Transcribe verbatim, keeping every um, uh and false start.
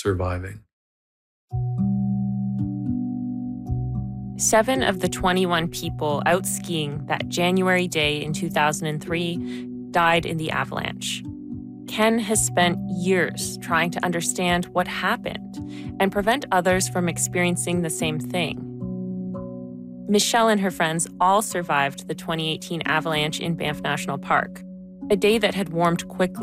surviving. Seven of the twenty-one people out skiing that January day in two thousand three died in the avalanche. Ken has spent years trying to understand what happened and prevent others from experiencing the same thing. Michelle and her friends all survived the twenty eighteen avalanche in Banff National Park, a day that had warmed quickly